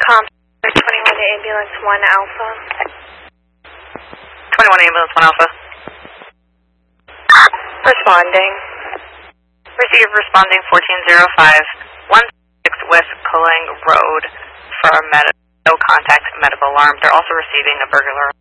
Comp 21 Ambulance 1 Alpha. 21 Ambulance 1 Alpha. Responding. Receive responding 1405, 16 West Colang Road for no contact medical alarm. They're also receiving a burglar